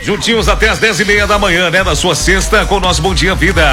Juntinhos até as 10:30 da manhã, né? Da sua sexta com o nosso Bom Dia Vida.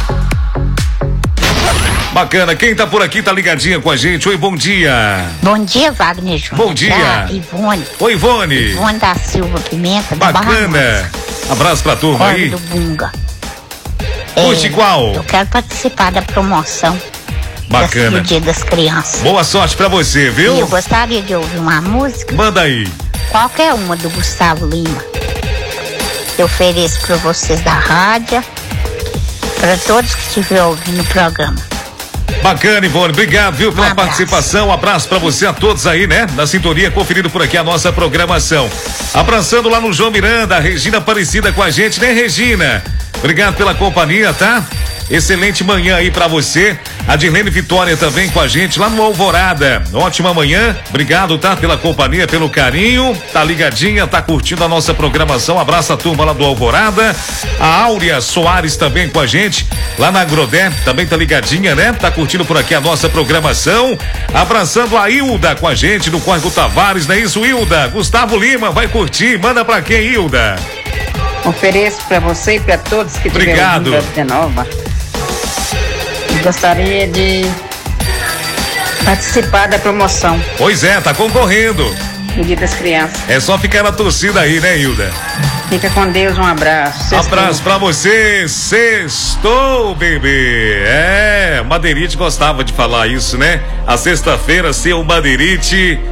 Bacana, quem tá por aqui tá ligadinha com a gente. Oi, bom dia. Bom dia, Wagner Júnior. Bom dia. Ivone. Oi, Ivone. Ivone da Silva Pimenta, da Bacana. Abraço pra turma aí. do Bunga. Curte qual? Eu quero participar da promoção. Bacana. Do Dia das Crianças. Boa sorte pra você, viu? E eu gostaria de ouvir uma música. Manda aí. Qualquer uma do Gustavo Lima. Eu ofereço pra vocês da rádio, pra todos que estiverem ouvindo o programa. Bacana, Ivone, obrigado, viu, pela participação. Um abraço pra você, a todos aí, né? Na sintonia, conferindo por aqui a nossa programação. Abraçando lá no João Miranda, a Regina Aparecida com a gente, né, Regina? Obrigado pela companhia, tá? Excelente manhã aí pra você. A Dirlene Vitória também com a gente lá no Alvorada. Ótima manhã. Obrigado, tá? Pela companhia, pelo carinho. Tá ligadinha, tá curtindo a nossa programação. Abraço a turma lá do Alvorada. A Áurea Soares também com a gente lá na Agrodé. Também tá ligadinha, né? Tá curtindo por aqui a nossa programação. Abraçando a Hilda com a gente do Córrego Tavares, não é isso, Hilda? Gustavo Lima vai curtir. Manda pra quem, Hilda? Ofereço pra você e pra todos que tiveram vindo da Vida Nova. Gostaria de participar da promoção. Pois é, tá concorrendo. No Dia das Crianças. É só ficar na torcida aí, né, Hilda? Fica com Deus, um abraço. Sextou. Abraço pra você, sextou, bebê. É, Madeirite gostava de falar isso, né? A sexta-feira, seu Madeirite